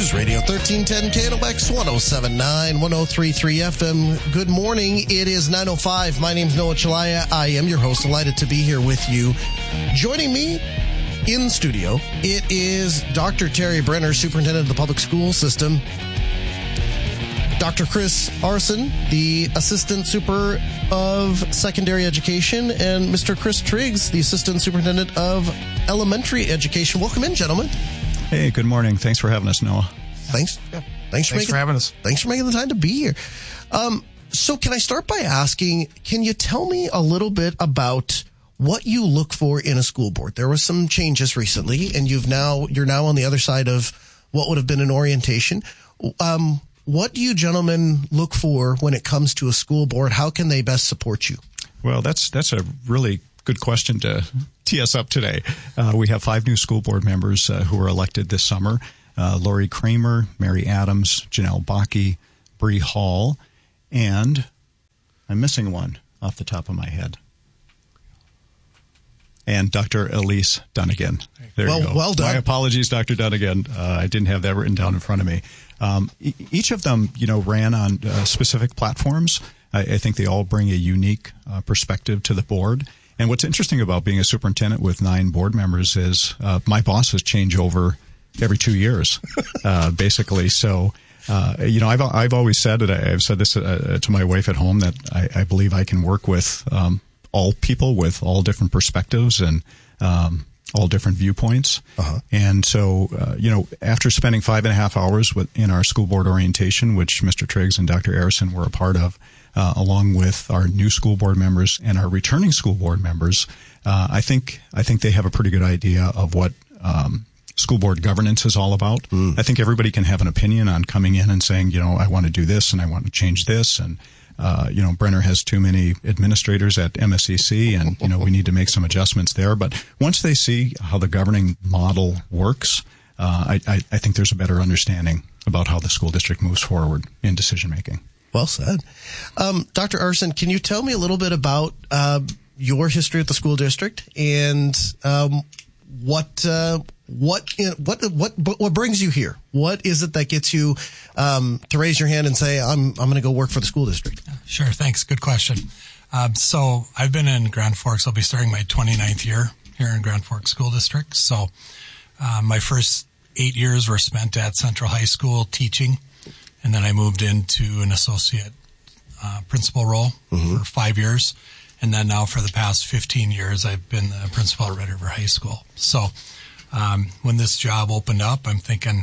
News Radio 1310 KNOX 1079 1033 FM. Good morning. It is 9:05. My name is Noah Chalaya. I am your host. Delighted to be here with you. Joining me in studio, it is Dr. Terry Brenner, Superintendent of the Public School System. Dr. Chris Arson, the Assistant Super of Secondary Education, and Mr. Chris Triggs, the Assistant Superintendent of Elementary Education. Welcome in, gentlemen. Hey, good morning. Thanks for having us, Noah. Thanks for having us. Thanks for making the time to be here. So can I start by asking, can you tell me a little bit about what you look for in a school board? There was some changes recently, and you're now on the other side of what would have been an orientation. What do you gentlemen look for when it comes to a school board? How can they best support you? Well, that's a really good question to tee us up today. We have 5 new school board members who were elected this summer. Lori Kramer, Mary Adams, Janelle Bakke, Bree Hall, and I'm missing one off the top of my head. And Dr. Elise Dunnigan. There you go. Well done. My apologies, Dr. Dunnigan. I didn't have that written down in front of me. Each of them, ran on specific platforms. I think they all bring a unique perspective to the board. And what's interesting about being a superintendent with 9 board members is my bosses change over every 2 years, basically. So, I've always said that I've said this to my wife at home that I believe I can work with all people with all different perspectives and all different viewpoints. Uh-huh. And so, after spending 5.5 hours in our school board orientation, which Mr. Triggs and Dr. Arison were a part of, along with our new school board members and our returning school board members, I think they have a pretty good idea of what school board governance is all about. I think everybody can have an opinion on coming in and saying, I want to do this and I want to change this, and Brenner has too many administrators at MSCC, and, we need to make some adjustments there. But once they see how the governing model works, I think there's a better understanding about how the school district moves forward in decision making. Well said. Dr. Arson, can you tell me a little bit about your history at the school district and what brings you here? What is it that gets you to raise your hand and say, I'm going to go work for the school district? Sure. Thanks. Good question. So I've been in Grand Forks. I'll be starting my 29th year here in Grand Forks School District. So my first 8 years were spent at Central High School teaching, and then I moved into an associate principal role for 5 years. And then now for the past 15 years, I've been the principal at Red River High School. So when this job opened up, I'm thinking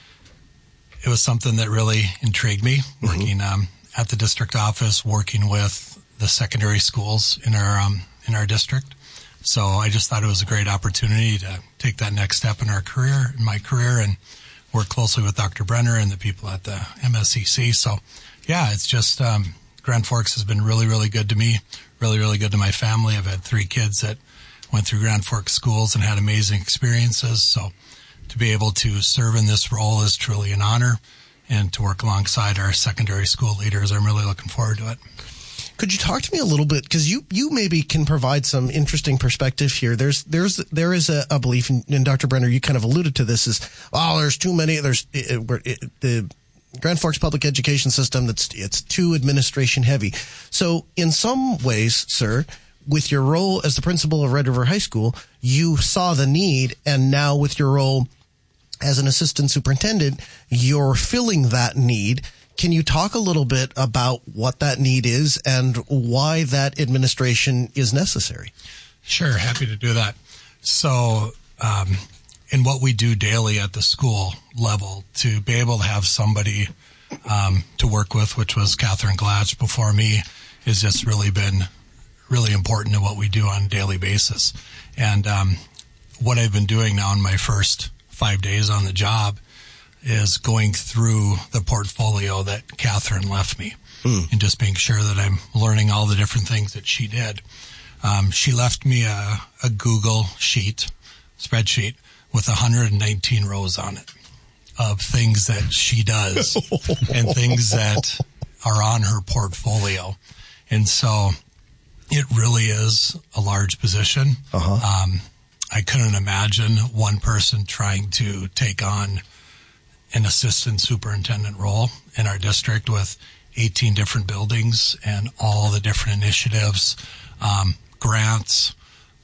it was something that really intrigued me, working at the district office, working with the secondary schools in our district. So I just thought it was a great opportunity to take that next step in my career, and work closely with Dr. Brenner and the people at the MSCC. So, yeah, it's just Grand Forks has been really, really good to me, really, really good to my family. I've had 3 kids that went through Grand Forks schools and had amazing experiences. So to be able to serve in this role is truly an honor, and to work alongside our secondary school leaders, I'm really looking forward to it. Could you talk to me a little bit, because you maybe can provide some interesting perspective here. There is a belief, and Dr. Brenner, you kind of alluded to this, is, there's too many, the Grand Forks public education system, it's too administration heavy. So in some ways, sir, with your role as the principal of Red River High School, you saw the need, and now with your role as an assistant superintendent, you're filling that need. Can you talk a little bit about what that need is and why that administration is necessary? Sure, happy to do that. So, in what we do daily at the school level, to be able to have somebody to work with, which was Catherine Glatch before me, has just really been really important to what we do on a daily basis. And what I've been doing now in my first 5 days on the job is going through the portfolio that Catherine left me and just being sure that I'm learning all the different things that she did. She left me a Google spreadsheet with 119 rows on it of things that she does and things that are on her portfolio. And so it really is a large position. I couldn't imagine one person trying to take on an assistant superintendent role in our district with 18 different buildings and all the different initiatives, grants,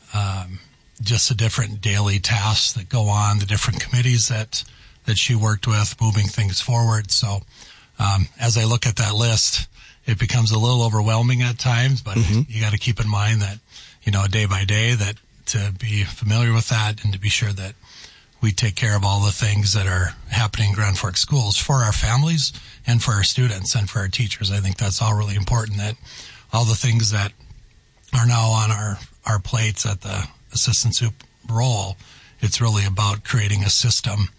just the different daily tasks that go on, the different committees that she worked with, moving things forward. So as I look at that list, it becomes a little overwhelming at times, but you got to keep in mind that, day by day, that to be familiar with that and to be sure that we take care of all the things that are happening in Grand Forks schools for our families and for our students and for our teachers. I think that's all really important, that all the things that are now on our plates at the assistant soup role, it's really about creating a system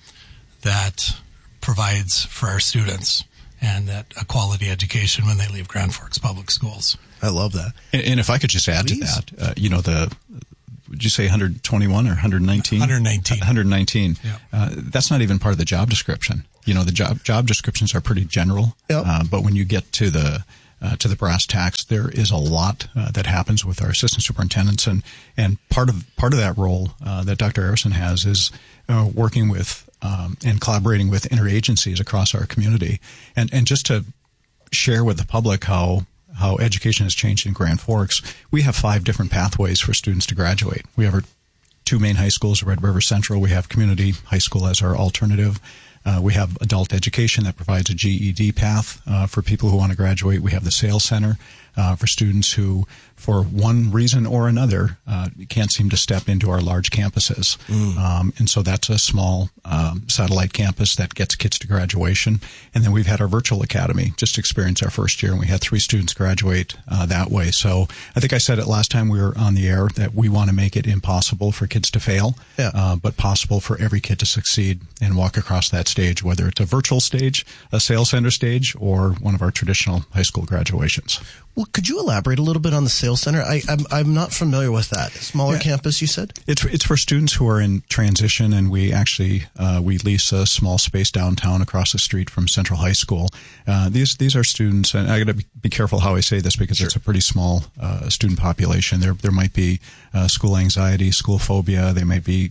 that provides for our students and that a quality education when they leave Grand Forks Public Schools. I love that. And if I could just add to that, would you say 121 or 119? 119. 119. Yeah. That's not even part of the job description. The job descriptions are pretty general, but when you get to the brass tacks, there is a lot that happens with our assistant superintendents, and part of that role that Dr. Arison has is working with and collaborating with interagencies across our community, and just to share with the public how education has changed in Grand Forks. We have 5 different pathways for students to graduate. We have our 2 main high schools, Red River Central. We have community high school as our alternative. We have adult education that provides a GED path for people who want to graduate. We have the Sales Center for students who, for one reason or another, can't seem to step into our large campuses. And so that's a small satellite campus that gets kids to graduation. And then we've had our virtual academy just experience our first year, and we had 3 students graduate that way. So I think I said it last time we were on the air that we want to make it impossible for kids to fail, but possible for every kid to succeed and walk across that stage, whether it's a virtual stage, a Sales Center stage, or one of our traditional high school graduations. Well, could you elaborate a little bit on the Sales Center? I'm not familiar with that. Smaller campus, you said? It's for students who are in transition, and we actually we lease a small space downtown across the street from Central High School. These are students, and I got to be careful how I say this because it's a pretty small student population. There might be school anxiety, school phobia. They might be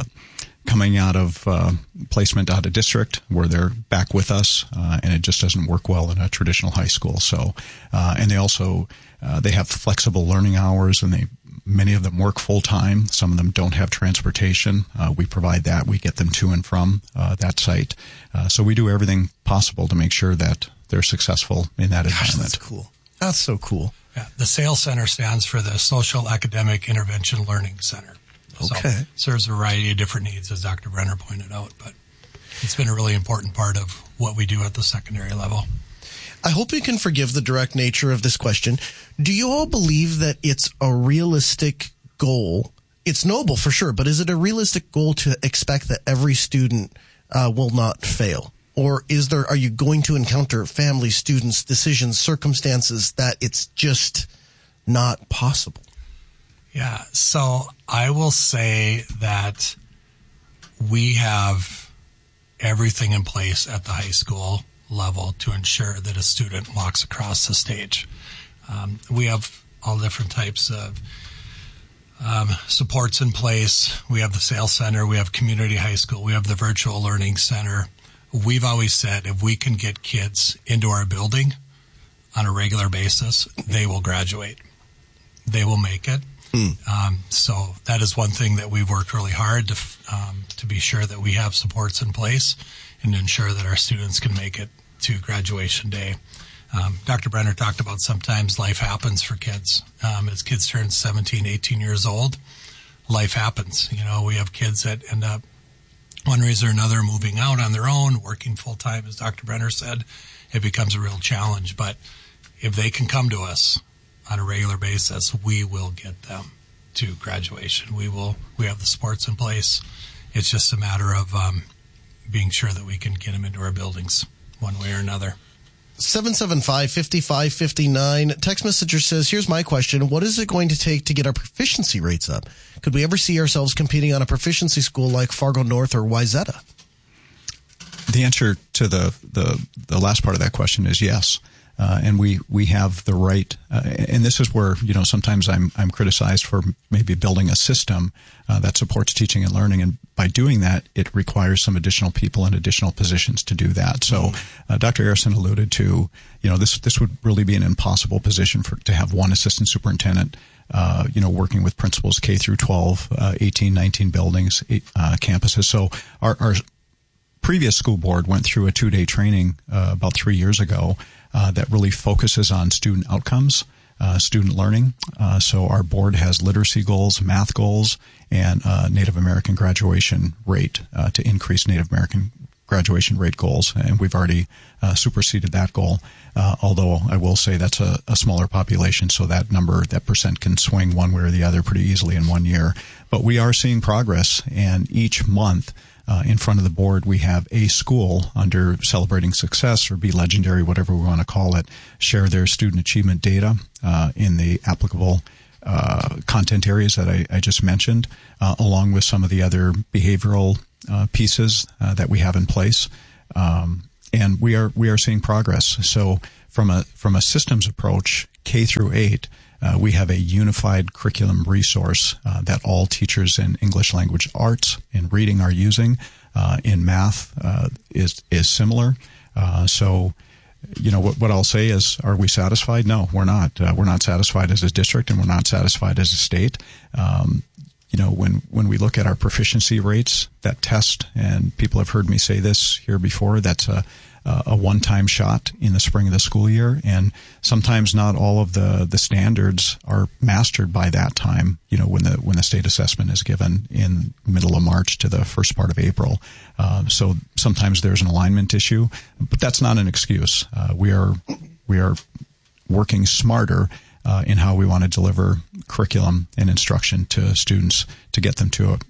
coming out of placement out of district where they're back with us, and it just doesn't work well in a traditional high school. So, and they also they have flexible learning hours, and many of them work full time. Some of them don't have transportation. We provide that. We get them to and from that site. So we do everything possible to make sure that they're successful in that environment. That's cool. That's so cool. Yeah, the Sales Center stands for the Social Academic Intervention Learning Center. Okay. So serves a variety of different needs, as Dr. Brenner pointed out, but it's been a really important part of what we do at the secondary level. I hope you can forgive the direct nature of this question. Do you all believe that it's a realistic goal? It's noble for sure, but is it a realistic goal to expect that every student will not fail? Or are you going to encounter families, students, decisions, circumstances that it's just not possible? Yeah, so I will say that we have everything in place at the high school level to ensure that a student walks across the stage. We have all different types of supports in place. We have the Sales Center, we have community high school, we have the virtual learning center. We've always said if we can get kids into our building on a regular basis, they will graduate. They will make it. So that is one thing that we've worked really hard to be sure that we have supports in place and ensure that our students can make it to graduation day. Dr. Brenner talked about sometimes life happens for kids. As kids turn 17, 18 years old, life happens. We have kids that end up one reason or another moving out on their own, working full time, as Dr. Brenner said. It becomes a real challenge. But if they can come to us on a regular basis, we will get them to graduation. We have the supports in place. It's just a matter of being sure that we can get them into our buildings one way or another. 775-5559. Text messenger says, here's my question. What is it going to take to get our proficiency rates up? Could we ever see ourselves competing on a proficiency school like Fargo North or Wayzata? The answer to the last part of that question is yes. and we have the right, and this is where, sometimes I'm criticized for maybe building a system that supports teaching and learning, and by doing that, it requires some additional people in additional positions to do that. So Dr. Arison alluded to, this would really be an impossible position to have one assistant superintendent, working with principals K through 12, 18, 19 buildings, campuses. So our previous school board went through a 2-day training about 3 years ago that really focuses on student outcomes, student learning. So our board has literacy goals, math goals, and Native American graduation rate to increase Native American graduation rate goals, and we've already superseded that goal. Although I will say that's a smaller population, so that percent can swing one way or the other pretty easily in 1 year. But we are seeing progress, and each month in front of the board we have a school under Celebrating Success or Be Legendary, whatever we want to call it, share their student achievement data in the applicable content areas that I just mentioned, along with some of the other behavioral pieces that we have in place, and we are seeing progress. So from a systems approach, K through 8, we have a unified curriculum resource that all teachers in English language arts and reading are using. In math is similar. So what I'll say is, are we satisfied? No, we're not. We're not satisfied as a district, and we're not satisfied as a state. When we look at our proficiency rates, that test, and people have heard me say this here before, that's a one-time shot in the spring of the school year, and sometimes not all of the standards are mastered by that time, when the state assessment is given in middle of March to the first part of April. So sometimes there's an alignment issue, but that's not an excuse. We are working smarter in how we want to deliver curriculum and instruction to students to get them to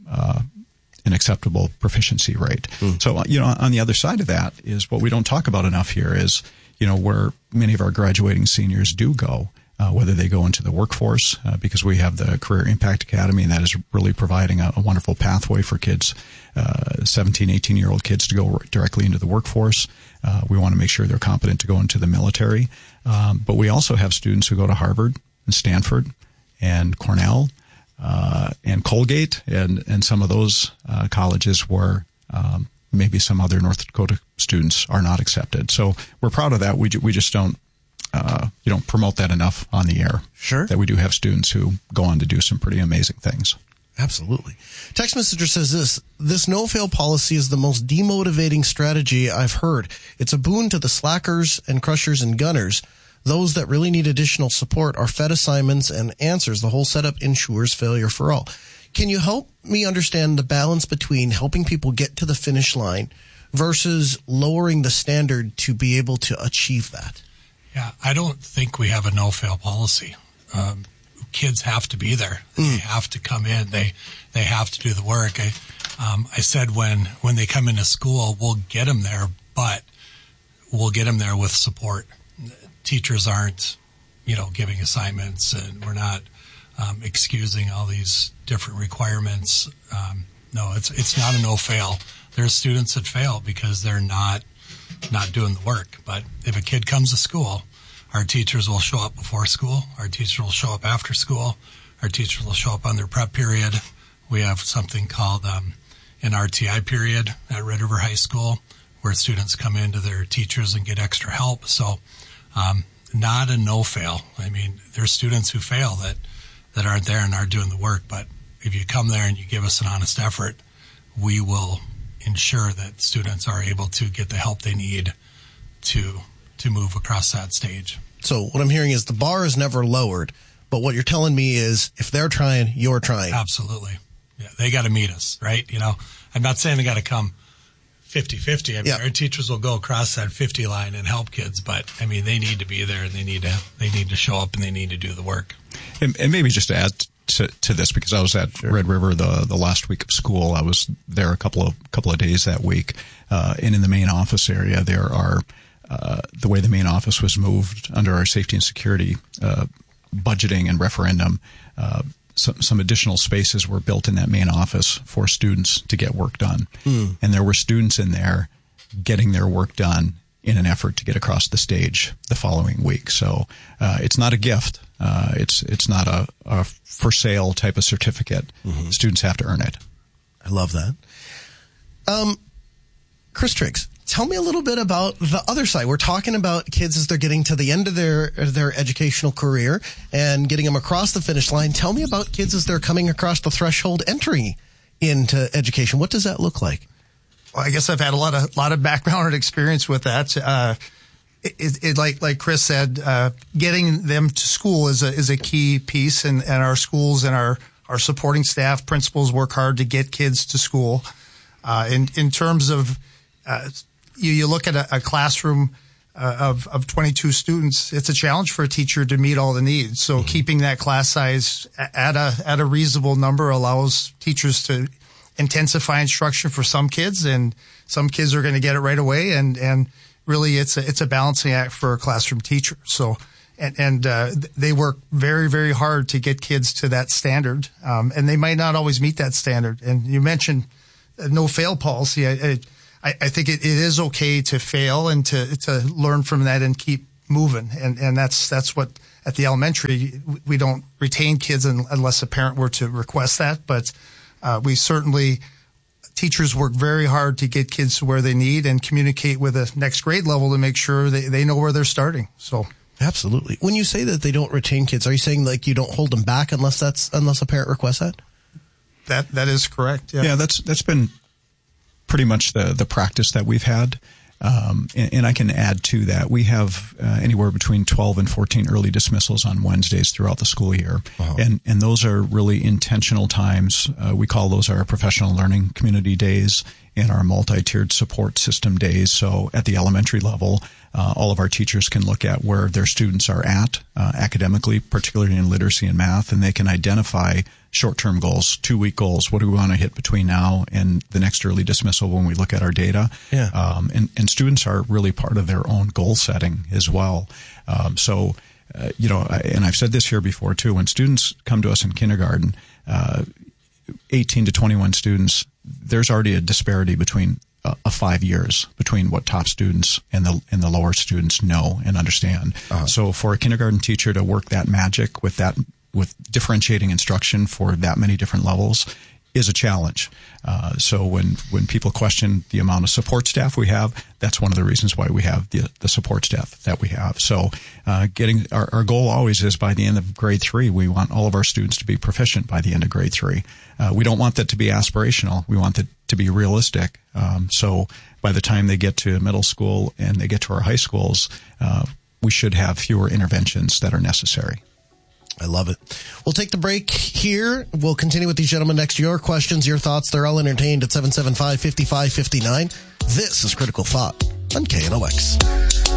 an acceptable proficiency rate. So, on the other side of that is what we don't talk about enough here is, where many of our graduating seniors do go, whether they go into the workforce, because we have the Career Impact Academy, and that is really providing a wonderful pathway for kids, 17, 18-year-old kids to go directly into the workforce. We want to make sure they're competent to go into the military. But we also have students who go to Harvard and Stanford and Cornell and Colgate and some of those colleges where maybe some other North Dakota students are not accepted. So we're proud of that. We just don't promote that enough on the air. Sure. That we do have students who go on to do some pretty amazing things. Absolutely. Text messenger says this no-fail policy is the most demotivating strategy I've heard. It's a boon to the slackers and crushers and gunners. Those that really need additional support are fed assignments and answers. The whole setup ensures failure for all. Can you help me understand the balance between helping people get to the finish line versus lowering the standard to be able to achieve that? Yeah, I don't think we have a no-fail policy. Kids have to be there. They have to come in. They have to do the work. I said when they come into school, we'll get them there, but we'll get them there with support. Teachers aren't, giving assignments, and we're not excusing all these different requirements. No, it's not a no-fail. There's students that fail because they're not doing the work. But if a kid comes to school, our teachers will show up before school. Our teachers will show up after school. Our teachers will show up on their prep period. We have something called an RTI period at Red River High School where students come into their teachers and get extra help. So not a no-fail. I mean, there's students who fail that aren't there and aren't doing the work. But if you come there and you give us an honest effort, we will ensure that students are able to get the help they need to move across that stage. So what I'm hearing is the bar is never lowered, but what you're telling me is if they're trying, you're trying. Absolutely. Yeah, they got to meet us, right? I'm not saying they got to come 50-50. I mean, our teachers will go across that 50 line and help kids, but I mean, they need to be there and they need to show up and they need to do the work. And maybe just to add to this, because I was at Red River the last week of school. I was there a couple of days that week, and in the main office area, there are the way the main office was moved under our safety and security budgeting and referendum. Some additional spaces were built in that main office for students to get work done. And there were students in there getting their work done in an effort to get across the stage the following week. So it's not a gift. It's not a for sale type of certificate. Mm-hmm. Students have to earn it. I love that. Chris Triggs, tell me a little bit about the other side. We're talking about kids as they're getting to the end of their educational career and getting them across the finish line. Tell me about kids as they're coming across the threshold entering into education. What does that look like? Well, I guess I've had a lot of background and experience with that. Like Chris said, getting them to school is a key piece, and our schools and our supporting staff, principals work hard to get kids to school. In terms of you look at a classroom of 22 students, it's a challenge for a teacher to meet all the needs. So keeping that class size at a reasonable number allows teachers to intensify instruction for some kids, and some kids are going to get it right away. And really, it's a balancing act for a classroom teacher. So, and they work very, very hard to get kids to that standard. And they might not always meet that standard. And you mentioned no fail policy. I think it is okay to fail and to learn from that and keep moving. And that's what at the elementary, we don't retain kids unless a parent were to request that. But we certainly, teachers work very hard to get kids to where they need and communicate with the next grade level to make sure they know where they're starting. So absolutely. When you say that they don't retain kids, are you saying like you don't hold them back unless a parent requests that? That is correct. Yeah, that's been pretty much the practice that we've had. And I can add to that. We have anywhere between 12 and 14 early dismissals on Wednesdays throughout the school year. Wow. And those are really intentional times. We call those our professional learning community days and our multi-tiered support system days. So at the elementary level, all of our teachers can look at where their students are at academically, particularly in literacy and math, and they can identify short-term goals, 2-week goals. What do we want to hit between now and the next early dismissal when we look at our data? Yeah. And students are really part of their own goal setting as well. And I've said this here before too, when students come to us in kindergarten, 18 to 21 students, there's already a disparity between 5 years between what top students and the lower students know and understand. Uh-huh. So for a kindergarten teacher to work that magic with differentiating instruction for that many different levels is a challenge. So when people question the amount of support staff we have, that's one of the reasons why we have the support staff that we have. So getting our goal always is by the end of grade 3, we want all of our students to be proficient by the end of grade 3. We don't want that to be aspirational. We want that to be realistic. So by the time they get to middle school and they get to our high schools, we should have fewer interventions that are necessary. I love it. We'll take the break here. We'll continue with these gentlemen next. Your questions, your thoughts, they're all entertained at 775-5559. This is Critical Thought on KNOX.